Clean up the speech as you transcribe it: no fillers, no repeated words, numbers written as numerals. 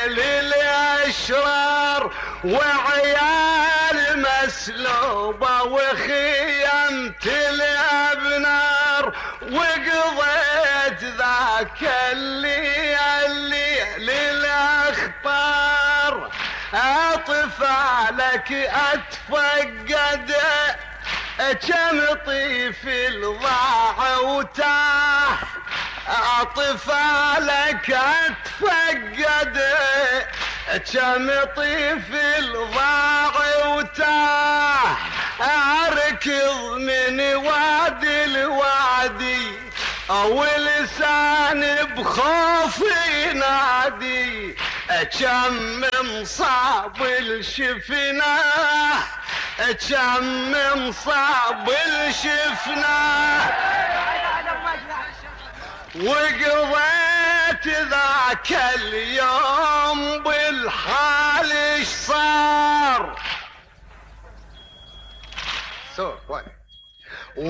للأشرار وعيال مسلوبة وخيمت الأبنار، وقضيت ذاك الليل للأخطار. أطفالك أتفقد كم طفل ضاع وتاه، أطفالك أتفقد كم طفل ضاع وتاه. أركض من وادي الوادي ولسان بخوف ينادي، كم مصاب الشفناه، كم مصاب الشفناه. وقضيت ذاك اليوم بالحال ايش صار.